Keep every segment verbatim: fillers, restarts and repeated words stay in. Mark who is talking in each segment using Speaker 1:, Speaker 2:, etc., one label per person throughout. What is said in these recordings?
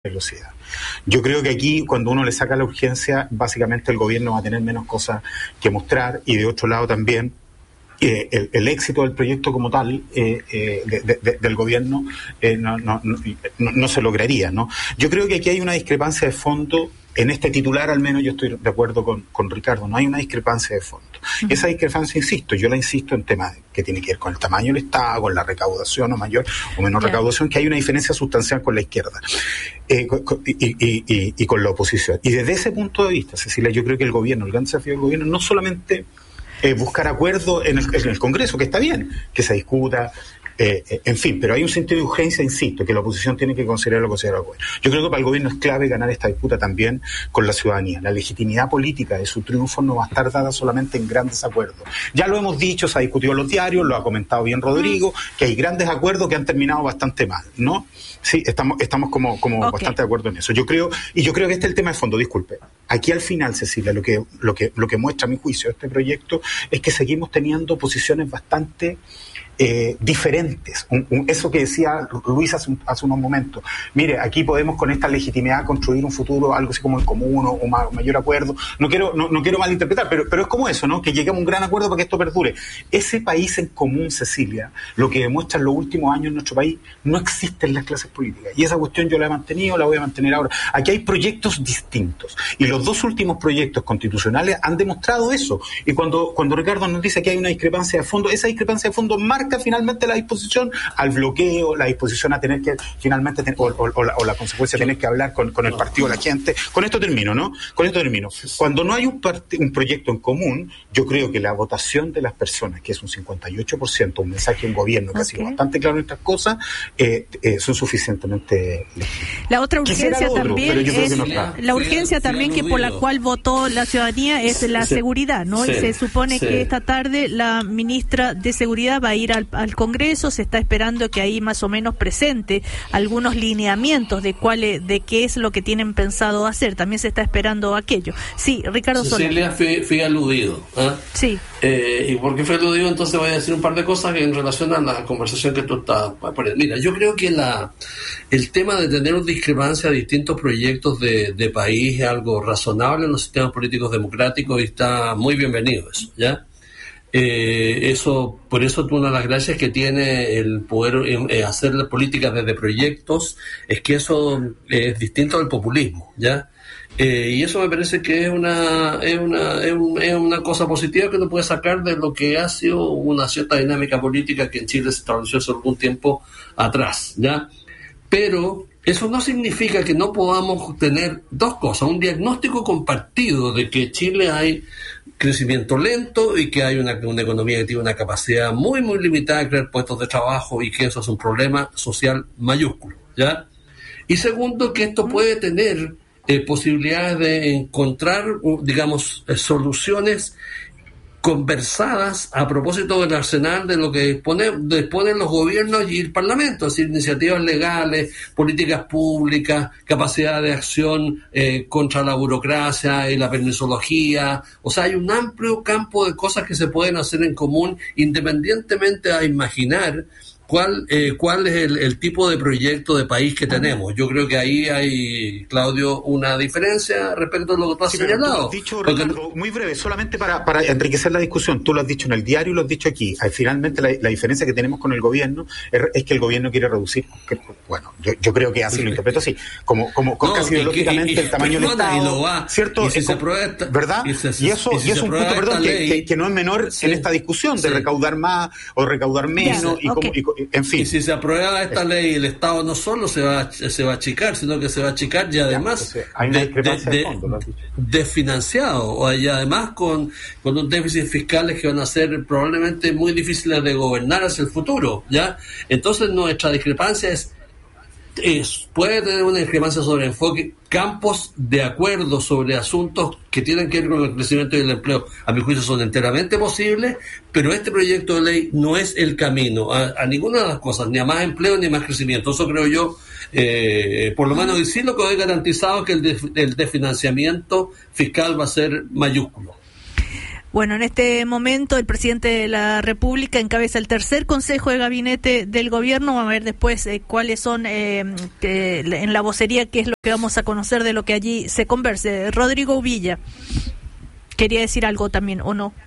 Speaker 1: velocidad. Yo creo que aquí, cuando uno le saca la urgencia, básicamente el gobierno va a tener menos cosas que mostrar, y de otro lado también eh, el, el éxito del proyecto como tal eh, eh, de, de, de, del gobierno eh, no, no, no, no, no se lograría, ¿no? Yo creo que aquí hay una discrepancia de fondo. En este titular, al menos, yo estoy de acuerdo con, con Ricardo, no hay una discrepancia de fondo. Uh-huh. Esa discrepancia, insisto, yo la insisto en temas que tiene que ver con el tamaño del Estado, con la recaudación o mayor o menor yeah. recaudación, que hay una diferencia sustancial con la izquierda eh, con, y, y, y, y con la oposición. Y desde ese punto de vista, Cecilia, yo creo que el gobierno, el gran desafío del gobierno, no solamente eh, buscar acuerdos en el, en el Congreso, que está bien, que se discuta, Eh, eh, en fin, pero hay un sentido de urgencia, insisto, que la oposición tiene que considerarlo, considerar el gobierno. Yo creo que para el gobierno es clave ganar esta disputa también con la ciudadanía. La legitimidad política de su triunfo no va a estar dada solamente en grandes acuerdos. Ya lo hemos dicho, se ha discutido en los diarios, lo ha comentado bien Rodrigo, que hay grandes acuerdos que han terminado bastante mal, ¿no? Sí, estamos, estamos como, como okay. bastante de acuerdo en eso. Yo creo, y yo creo que este es el tema de fondo, disculpe. Aquí al final, Cecilia, lo que, lo que, lo que muestra a mi juicio este proyecto es que seguimos teniendo posiciones bastante Eh, diferentes. Un, un, eso que decía Luis hace, un, hace unos momentos. Mire, aquí podemos con esta legitimidad construir un futuro, algo así como en común o, o ma, mayor acuerdo. No quiero, no, no quiero malinterpretar, pero, pero es como eso, ¿no? Que lleguemos a un gran acuerdo para que esto perdure. Ese país en común, Cecilia, lo que demuestra en los últimos años en nuestro país, no existen las clases políticas. Y esa cuestión yo la he mantenido, la voy a mantener ahora. Aquí hay proyectos distintos. Y los dos últimos proyectos constitucionales han demostrado eso. Y cuando, cuando Ricardo nos dice que hay una discrepancia de fondo, esa discrepancia de fondo marca finalmente la disposición al bloqueo, la disposición a tener que finalmente ten, o, o, o, la, o la consecuencia de tener que hablar con, con el partido de la gente. Con esto termino, ¿no? Con esto termino. Cuando no hay un, part- un proyecto en común, yo creo que la votación de las personas, que es un cincuenta y ocho por ciento, un mensaje en gobierno que okay. ha sido bastante claro en estas cosas, eh, eh, son suficientemente legítimas.
Speaker 2: La otra urgencia otro, también es, no la, la urgencia
Speaker 3: sí,
Speaker 2: también
Speaker 3: sí,
Speaker 2: que por la cual votó la ciudadanía es la sí, seguridad, ¿no? Sí, y se supone sí. que esta tarde la ministra de Seguridad va a ir al al Congreso, se está esperando que ahí más o menos presente algunos lineamientos de cuál es, de qué es lo que tienen pensado hacer. También se está esperando aquello. Sí, Ricardo Soler.
Speaker 3: Cecilia, fui, fui aludido. ¿eh?
Speaker 2: Sí.
Speaker 3: Eh, y porque fui aludido, entonces voy a decir un par de cosas en relación a la conversación que tú estás poniendo. Mira, yo creo que la el tema de tener una discrepancia de distintos proyectos de, de país es algo razonable en los sistemas políticos democráticos y está muy bienvenido eso, ¿ya? Eh, eso, por eso una de las gracias que tiene el poder eh, hacer las políticas desde proyectos es que eso es distinto al populismo, ¿ya? Eh, y eso me parece que es una es una es, un, es una cosa positiva que uno puede sacar de lo que ha sido una cierta dinámica política que en Chile se estableció hace algún tiempo atrás, ¿ya? Pero eso no significa que no podamos tener dos cosas, un diagnóstico compartido de que en Chile hay crecimiento lento y que hay una, una economía que tiene una capacidad muy muy limitada de crear puestos de trabajo y que eso es un problema social mayúsculo, ¿ya? Y segundo, que esto puede tener eh, posibilidades de encontrar, digamos, eh, soluciones conversadas a propósito del arsenal de lo que dispone, disponen los gobiernos y el Parlamento, es decir, iniciativas legales, políticas públicas, capacidad de acción eh, contra la burocracia y la permisología. O sea, hay un amplio campo de cosas que se pueden hacer en común, independientemente a imaginar ¿Cuál, eh, cuál es el, el tipo de proyecto de país que tenemos? Yo creo que ahí hay, Claudio, una diferencia respecto a lo que tú has sí, señalado. Tú lo has
Speaker 1: dicho, Ricardo, porque... muy breve, solamente para, para enriquecer la discusión. Tú lo has dicho en el diario y lo has dicho aquí. Finalmente, la, la diferencia que tenemos con el gobierno es, es que el gobierno quiere reducir, que, bueno, yo, yo creo que así lo interpreto así, como, como no, casi ideológicamente y, y, el tamaño del Estado,
Speaker 3: y lo va,
Speaker 1: ¿cierto?
Speaker 3: Y si se prueba esta,
Speaker 1: ¿verdad? Y, se,
Speaker 3: y
Speaker 1: eso, y si y es un punto, perdón, ley, que, que, que no es menor sí, en esta discusión de sí. recaudar más o recaudar menos, y, okay. como, y en fin.
Speaker 3: Y si se aprueba esta ley, el Estado no solo se va se va a achicar, sino que se va a achicar y además
Speaker 1: ya, hay una discrepancia de, de, de fondo,
Speaker 3: desfinanciado, y además con, con un déficit fiscales que van a ser probablemente muy difíciles de gobernar hacia el futuro, ¿ya? Entonces nuestra discrepancia es Es, puede tener una discrepancia sobre enfoque, campos de acuerdo sobre asuntos que tienen que ver con el crecimiento y el empleo, a mi juicio son enteramente posibles, pero este proyecto de ley no es el camino a, a ninguna de las cosas, ni a más empleo ni a más crecimiento. Eso creo yo, eh, por lo menos, y sí lo que he garantizado es que el, de, el desfinanciamiento fiscal va a ser mayúsculo.
Speaker 2: Bueno, en este momento el presidente de la República encabeza el tercer Consejo de Gabinete del Gobierno. Vamos a ver después eh, cuáles son eh, eh, en la vocería, qué es lo que vamos a conocer de lo que allí se converse. Rodrigo Villa, quería decir algo también, ¿o no?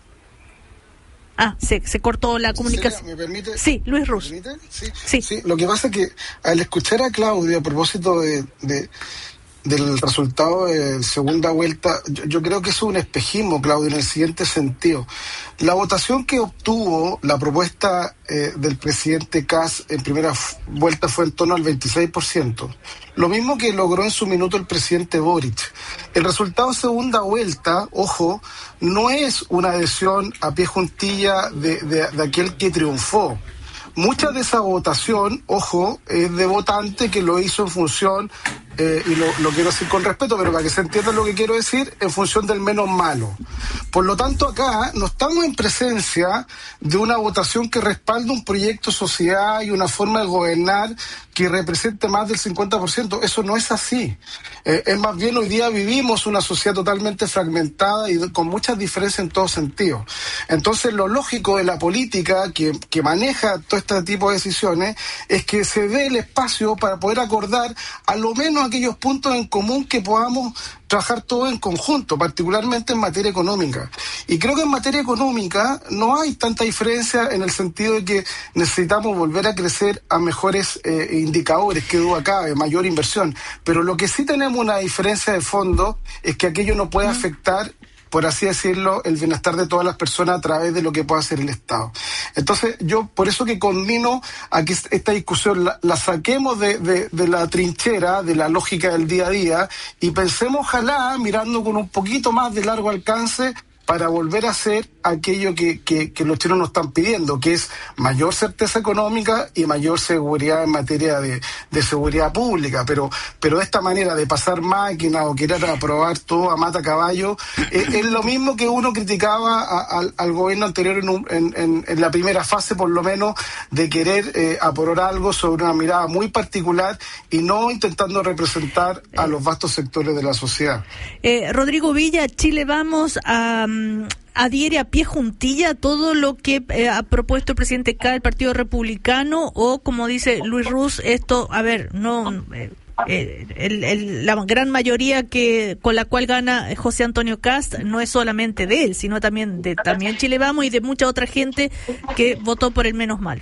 Speaker 2: Ah, se, se cortó la comunicación.
Speaker 4: ¿Me permite?
Speaker 2: Sí, Luis Ruz.
Speaker 4: ¿Me permite? Sí.
Speaker 2: Sí.
Speaker 4: Sí, lo que pasa es que al escuchar a Claudio a propósito de, de del resultado de segunda vuelta, yo, yo creo que es un espejismo, Claudio, en el siguiente sentido. La votación que obtuvo la propuesta eh, del presidente Kast en primera f- vuelta fue en torno al veintiséis por ciento. Lo mismo que logró en su minuto el presidente Boric. El resultado de segunda vuelta, ojo, no es una adhesión a pie juntilla de, de, de aquel que triunfó. Mucha de esa votación, ojo, es de votante que lo hizo en función, eh, y lo, lo quiero decir con respeto, pero para que se entienda lo que quiero decir, en función del menos malo. Por lo tanto, acá no estamos en presencia de una votación que respalda un proyecto sociedad y una forma de gobernar que represente más del cincuenta por ciento. Eso no es así. Eh, es más bien, hoy día vivimos una sociedad totalmente fragmentada y con muchas diferencias en todos sentidos. Entonces, lo lógico de la política que, que maneja todo este tipo de decisiones es que se dé el espacio para poder acordar a lo menos aquellos puntos en común que podamos trabajar todos en conjunto, particularmente en materia económica. Y creo que en materia económica no hay tanta diferencia en el sentido de que necesitamos volver a crecer a mejores eh, indicadores, que duda cabe, mayor inversión. Pero lo que sí tenemos una diferencia de fondo es que aquello no puede afectar, por así decirlo, el bienestar de todas las personas a través de lo que pueda hacer el Estado. Entonces, yo por eso que conmino a que esta discusión la, la saquemos de, de, de la trinchera, de la lógica del día a día, y pensemos, ojalá, mirando con un poquito más de largo alcance, para volver a hacer aquello que, que, que los chilenos nos están pidiendo, que es mayor certeza económica y mayor seguridad en materia de, de seguridad pública. Pero, pero de esta manera de pasar máquina o querer aprobar todo a mata caballo, eh, es lo mismo que uno criticaba a, a, al gobierno anterior en, un, en, en, en la primera fase, por lo menos, de querer eh, aprobar algo sobre una mirada muy particular y no intentando representar a los vastos sectores de la sociedad.
Speaker 2: Eh, Rodrigo Villa, Chile Vamos a... adhiere a pie juntilla todo lo que eh, ha propuesto el presidente K del Partido Republicano, o como dice Luis Ruz, esto, a ver, no eh, eh, el, el, la gran mayoría que con la cual gana José Antonio Kast no es solamente de él, sino también de también Chile Vamos y de mucha otra gente que votó por el menos malo.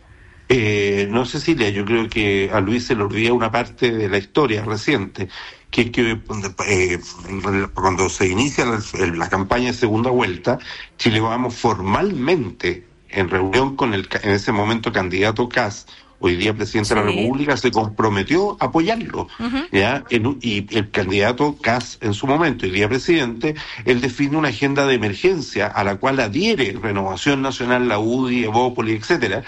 Speaker 5: Eh, no, Cecilia, yo creo que a Luis se le olvida una parte de la historia reciente, que, que eh, cuando se inicia la, la campaña de segunda vuelta, Chile Vamos formalmente, en reunión con el en ese momento candidato Kast, hoy día presidente sí. de la República, se comprometió a apoyarlo, uh-huh. ¿ya? En, y el candidato Kast, en su momento, hoy día presidente, él define una agenda de emergencia a la cual adhiere Renovación Nacional, la U D I, Evópolis, etcétera,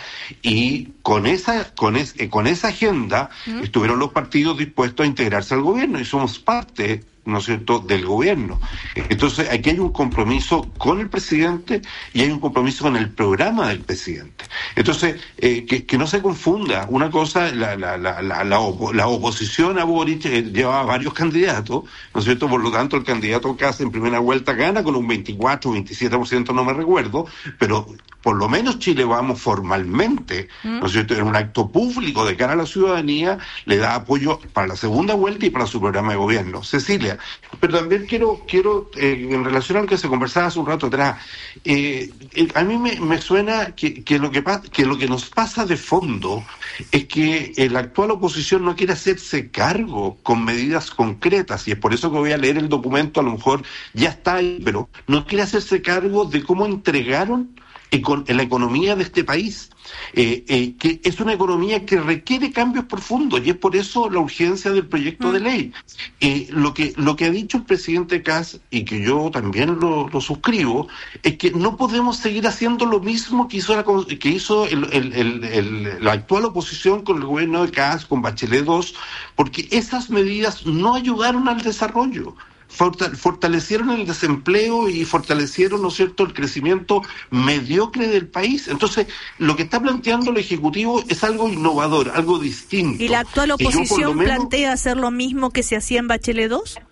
Speaker 5: y con esa con, es, eh, con esa agenda uh-huh. estuvieron los partidos dispuestos a integrarse al gobierno, y somos parte, ¿no es cierto?, del gobierno. Entonces, aquí hay un compromiso con el presidente y hay un compromiso con el programa del presidente. Entonces, eh, que, que no se confunda. Una cosa, la, la, la, la, la, opo- la oposición a Boric eh, lleva varios candidatos, ¿no es cierto? Por lo tanto, el candidato Kast en primera vuelta gana con un veinticuatro, veintisiete por ciento, no me recuerdo, pero por lo menos Chile Vamos formalmente, ¿no es cierto?, en un acto público de cara a la ciudadanía, le da apoyo para la segunda vuelta y para su programa de gobierno. Cecilia, pero también quiero, quiero eh, en relación a lo que se conversaba hace un rato atrás, eh, eh, a mí me, me suena que, que, lo que, pa- que lo que nos pasa de fondo es que eh, la actual oposición no quiere hacerse cargo con medidas concretas, y es por eso que voy a leer el documento, a lo mejor ya está ahí, pero no quiere hacerse cargo de cómo entregaron en la economía de este país, eh, eh, que es una economía que requiere cambios profundos, y es por eso la urgencia del proyecto de ley. Eh, lo que lo que ha dicho el presidente Kast, y que yo también lo, lo suscribo, es que no podemos seguir haciendo lo mismo que hizo la, que hizo el, el, el, el, la actual oposición con el gobierno de Kast, con Bachelet dos, porque esas medidas no ayudaron al desarrollo. Fortalecieron el desempleo y fortalecieron, ¿no es cierto?, el crecimiento mediocre del país. Entonces, lo que está planteando el Ejecutivo es algo innovador, algo distinto.
Speaker 2: ¿Y la actual oposición
Speaker 5: yo, menos,
Speaker 2: plantea hacer lo mismo que se hacía en Bachelet dos?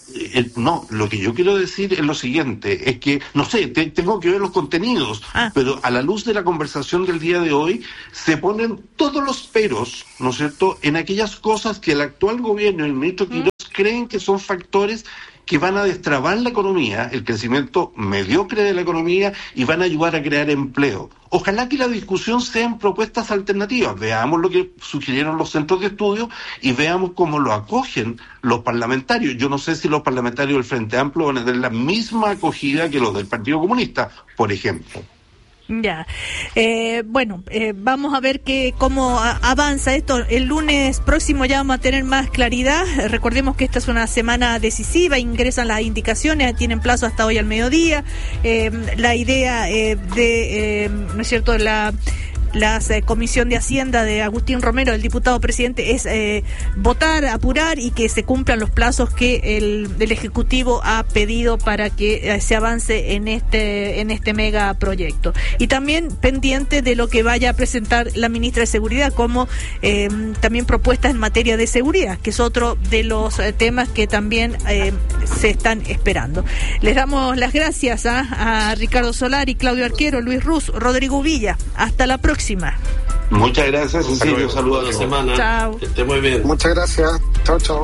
Speaker 5: el, no, lo que yo quiero decir es lo siguiente, es que, no sé, te, tengo que ver los contenidos, ah. pero a la luz de la conversación del día de hoy, se ponen todos los peros, ¿no es cierto?, en aquellas cosas que el actual gobierno y el ministro Quirós mm. creen que son factores que van a destrabar la economía, el crecimiento mediocre de la economía, y van a ayudar a crear empleo. Ojalá que la discusión sea en propuestas alternativas. Veamos lo que sugirieron los centros de estudio y veamos cómo lo acogen los parlamentarios. Yo no sé si los parlamentarios del Frente Amplio van a tener la misma acogida que los del Partido Comunista, por ejemplo.
Speaker 2: Ya, eh, bueno, eh, vamos a ver que cómo a, avanza esto. El lunes próximo ya vamos a tener más claridad. Eh, recordemos que esta es una semana decisiva, ingresan las indicaciones, tienen plazo hasta hoy al mediodía. Eh, la idea eh, de, eh, ¿no es cierto?, la... La eh, Comisión de Hacienda de Agustín Romero, el diputado presidente, es eh, votar, apurar y que se cumplan los plazos que el, el Ejecutivo ha pedido para que eh, se avance en este en este megaproyecto. Y también pendiente de lo que vaya a presentar la ministra de Seguridad, como eh, también propuestas en materia de seguridad, que es otro de los eh, temas que también eh, se están esperando. Les damos las gracias a, a Ricardo Solari, Claudio Arquero, Luis Ruz, Rodrigo Villa. Hasta la próxima.
Speaker 5: Muchas gracias, Cecilio. Saludos a la semana.
Speaker 2: Chao.
Speaker 3: Que esté muy bien.
Speaker 4: Muchas gracias. Chao, chao.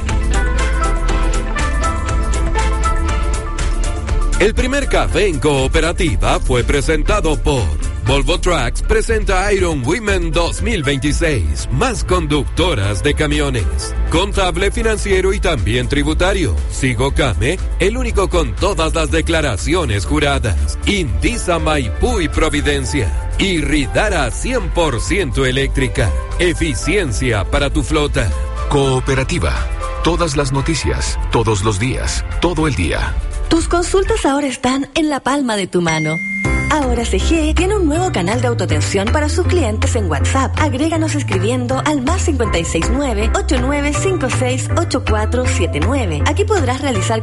Speaker 6: El primer café en Cooperativa fue presentado por Volvo Trucks. Presenta Iron Women dos mil veintiséis. Más conductoras de camiones. Contable, financiero y también tributario. Sigocame, el único con todas las declaraciones juradas. Indisa, Maipú y Providencia. Y Ridara cien por ciento eléctrica. Eficiencia para tu flota.
Speaker 7: Cooperativa. Todas las noticias, todos los días, todo el día.
Speaker 8: Tus consultas ahora están en la palma de tu mano. Ahora C G E tiene un nuevo canal de autoatención para sus clientes en WhatsApp. Agréganos escribiendo al más cinco seis nueve, ocho nueve cinco seis, ocho cuatro siete nueve. Aquí podrás realizar